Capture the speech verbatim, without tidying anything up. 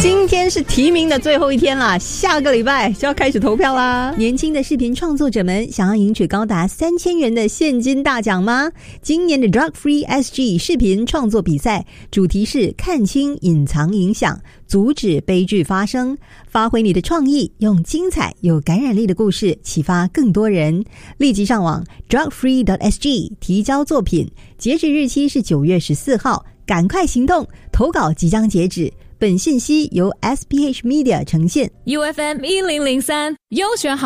今天是提名的最后一天啦，下个礼拜就要开始投票啦。年轻的视频创作者们想要赢取高达三千元的现金大奖吗？今年的 Drug Free S G 视频创作比赛主题是看清隐藏影响，阻止悲剧发生。发挥你的创意，用精彩有感染力的故事启发更多人。立即上网 drug free dot s g 提交作品，截止日期是九月十四号，赶快行动，投稿即将截止。本信息由 S P H Media 呈现。 U F M 一零零三优选好